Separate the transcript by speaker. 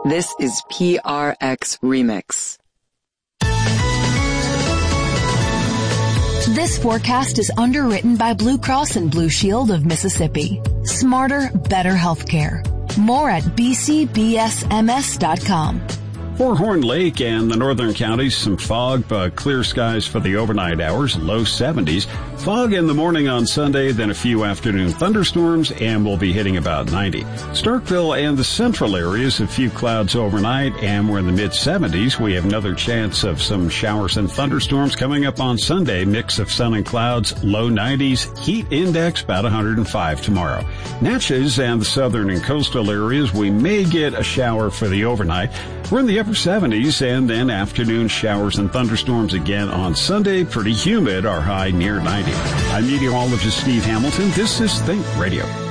Speaker 1: This is PRX Remix.
Speaker 2: This forecast is underwritten by Blue Cross and Blue Shield of Mississippi. Smarter, better healthcare. More at bcbsms.com.
Speaker 3: For Horn Lake and the northern counties, some fog, but clear skies for the overnight hours, low 70s. Fog in the morning on Sunday, then a few afternoon thunderstorms, and we'll be hitting about 90. Starkville and the central areas, a few clouds overnight, and we're in the mid-70s. We have another chance of some showers and thunderstorms coming up on Sunday. Mix of sun and clouds, low 90s. Heat index about 105 tomorrow. Natchez and the southern and coastal areas, we may get a shower for the overnight. We're in the upper 70s, and then afternoon showers and thunderstorms again on Sunday. Pretty humid, our high near 90. I'm meteorologist Steve Hamilton. This is Think Radio.